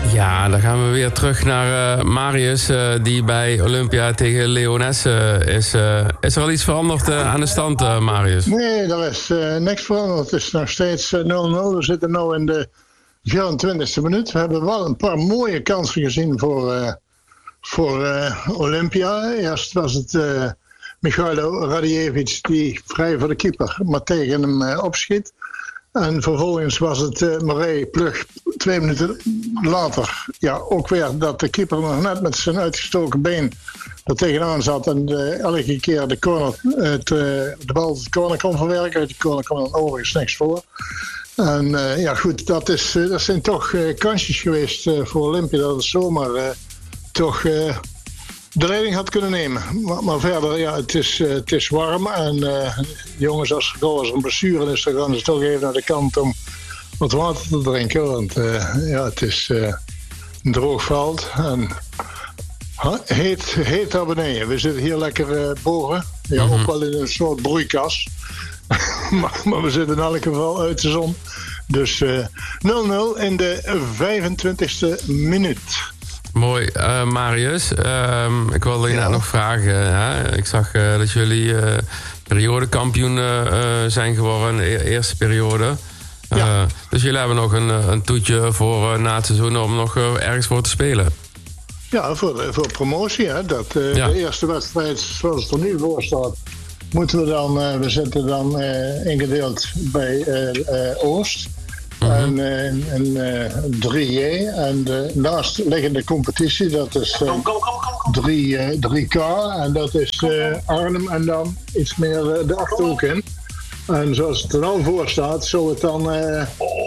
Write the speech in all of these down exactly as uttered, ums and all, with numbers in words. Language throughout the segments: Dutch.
Ja, dan gaan we weer terug naar uh, Marius, uh, die bij Olympia tegen Leones uh, is. Uh, is er al iets veranderd uh, aan de stand, uh, Marius? Nee, er is uh, niks veranderd. Het is nog steeds uh, nul nul. We zitten nu in de vierentwintigste minuut. We hebben wel een paar mooie kansen gezien voor, uh, voor uh, Olympia. Eerst was het uh, Michailo Radijevich die vrij voor de keeper, maar tegen hem uh, opschiet. En vervolgens was het uh, Marij Plug twee minuten later. Ja, ook weer dat de keeper nog net met zijn uitgestoken been er tegenaan zat. En uh, elke keer de, corner, uh, te, de bal uit de corner kon verwerken. Uit de corner kwam dan overigens niks voor. En uh, ja goed, dat, is, uh, dat zijn toch uh, kansjes geweest uh, voor Olympia. Dat het zomaar uh, toch uh, de leiding had kunnen nemen. Maar, maar verder, ja, het is, uh, het is warm. En uh, jongens, als er een blessure is, dan gaan ze toch even naar de kant om wat water te drinken. Want uh, ja, het is uh, een droog veld. En huh, heet, heet daar beneden. We zitten hier lekker uh, boven. Ja, mm-hmm. Ook wel in een soort broeikas. maar, maar we zitten in elk geval uit de zon. Dus uh, nul nul in de vijfentwintigste minuut. Mooi, uh, Marius. Uh, ik wilde je ja. net nog vragen. Hè? Ik zag uh, dat jullie uh, periodekampioen uh, zijn geworden, de eerste periode. Uh, ja. Dus jullie hebben nog een, een toetje voor uh, na het seizoen om nog uh, ergens voor te spelen. Ja, voor, voor promotie. Hè? Dat, uh, ja. De eerste wedstrijd, zoals het er nu voor staat, moeten we dan, uh, we zitten dan uh, ingedeeld bij uh, uh, Oost. Mm-hmm. En, uh, en uh, drie J. En de naastliggende competitie, dat is uh, drie K. En dat is uh, Arnhem en dan iets meer uh, de Achterhoek in. En zoals het er nou voor staat, zou het dan uh,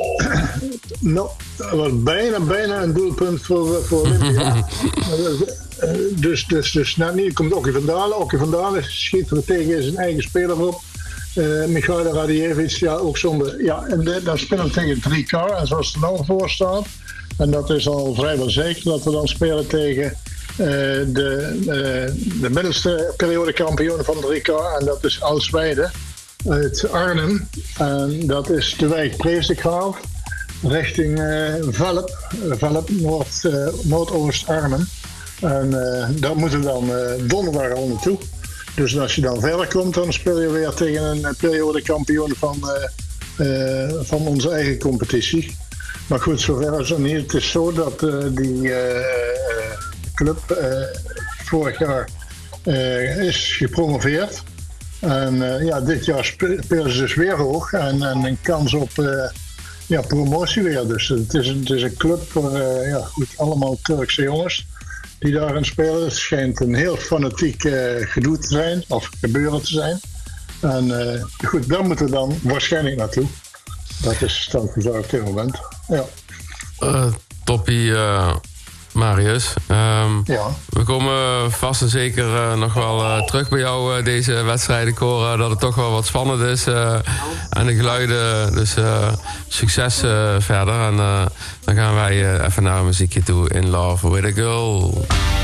no, bijna, bijna een doelpunt voor, voor Olympia. dus, dus, dus net niet. Er komt Okkie van Dalen. Okkie van Dalen schiet er tegen zijn eigen speler op. Uh, Michailo Radijevich, ja, ook zonder. Ja, en de, dan spelen we tegen drie K. En zoals het er nou voor staat. En dat is al vrijwel zeker dat we dan spelen tegen uh, de, uh, de middelste periodekampioen van drie K. En dat is Alsweide uit Arnhem. En dat is de wijk Preestekraal richting uh, Velp, Velp Noord, uh, Noordoost-Arnhem. En uh, daar moeten we dan uh, donderdag al naartoe. Dus als je dan verder komt, dan speel je weer tegen een periodekampioen van, uh, uh, van onze eigen competitie. Maar goed, zover is het niet. Het is zo dat uh, die uh, club uh, vorig jaar uh, is gepromoveerd. En uh, ja, dit jaar spelen ze dus weer hoog en, en een kans op uh, ja, promotie weer. Dus het is, het is een club voor uh, ja, goed, allemaal Turkse jongens die daarin spelen. Het schijnt een heel fanatiek uh, gedoe te zijn, of gebeuren te zijn. En uh, goed, daar moeten we dan waarschijnlijk naartoe. Dat is de stand van op dit moment. Ja. Uh, toppie, uh, Marius. Um, ja. We komen vast en zeker uh, nog wel uh, terug bij jou uh, deze wedstrijd. Ik hoor uh, dat het toch wel wat spannend is uh, aan de geluiden. Dus uh, succes uh, verder. En uh, dan gaan wij uh, even naar een muziekje toe in Love with a Girl.